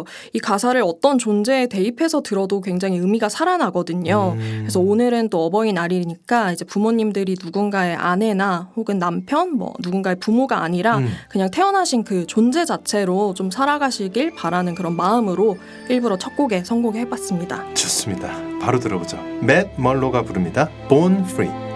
이 가사를 어떤 존재에 대입해서 들어도 굉장히 의미가 살아나거든요. 그래서 오늘은 또 어버이날이니까 이제 부모님들이 누군가의 아내나 혹은 남편, 뭐 누군가의 부모가 아니라 그냥 태어나신 그 존재 자체로 좀 살아가시길 바라는 그런 마음으로 일부러 첫 곡에 선곡해봤습니다. 좋습니다. 바로 들어보죠. 맷 멀로가 부릅니다. Born Free.